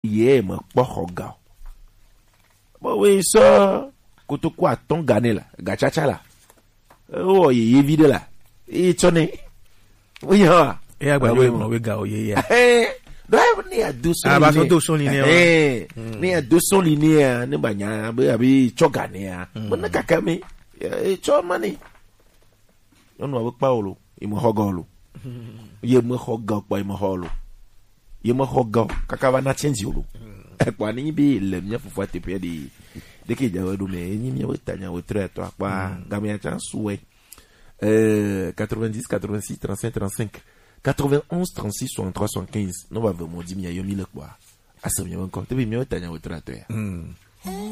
ye me kpohoga bo we so kotoko aton gane la gachacha la o ye vide la e tone oui ha e agbawe mo we ga oye ya doit ni a 200 linéaires ni a 200 linéaires ne banya abi chogane ya bona kakame e chomani onu awe Paulo imo hogolo ye mo hoga pa imo holo ye mo hoga kakaba na change yolo kwa ni bi le mia fufu atepe de ke jawe do me ni mia wetanya wetre to akwa gamia chansuwe 90 86 35 35 91 36 63 75 no va vraiment dire mia yo mi le kwa asamia encore te bi mia wetanya wetre to ya